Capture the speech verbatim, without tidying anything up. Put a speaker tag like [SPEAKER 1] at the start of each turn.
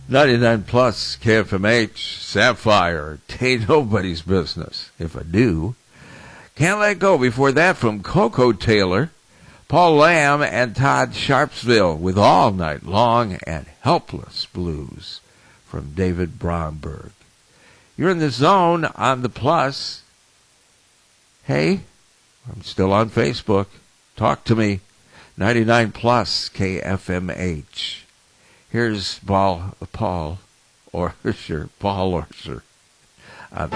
[SPEAKER 1] ninety-nine plus K F M H, Sapphire, Tain't Nobody's Business. If I Do. Can't Let Go. Before that, from Coco Taylor, Paul Lamb, and Todd Sharpsville with All Night Long, and Helpless Blues from David Bromberg. You're in the zone on the Plus. Hey, I'm still on Facebook. Talk to me. ninety-nine plus K F M H. Here's Paul, Paul Orser, Paul Orser.